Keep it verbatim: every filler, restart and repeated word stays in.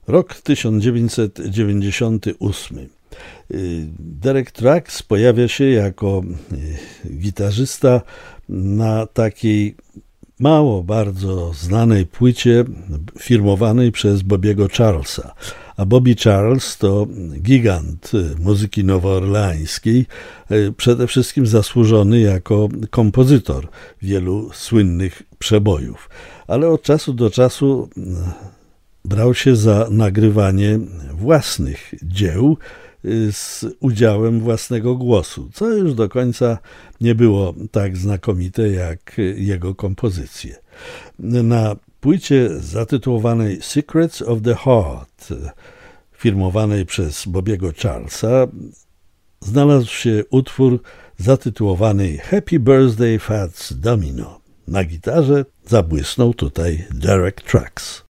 Rok tysiąc dziewięćset dziewięćdziesiąty ósmy. Derek Trucks pojawia się jako gitarzysta na takiej mało bardzo znanej płycie firmowanej przez Bobbiego Charlesa. A Bobby Charles to gigant muzyki nowoorleańskiej, przede wszystkim zasłużony jako kompozytor wielu słynnych przebojów. Ale od czasu do czasu brał się za nagrywanie własnych dzieł z udziałem własnego głosu, co już do końca nie było tak znakomite jak jego kompozycje. Na płycie zatytułowanej Secrets of the Heart, firmowanej przez Bobbiego Charlesa, znalazł się utwór zatytułowany Happy Birthday Fats Domino. Na gitarze zabłysnął tutaj Derek Trucks.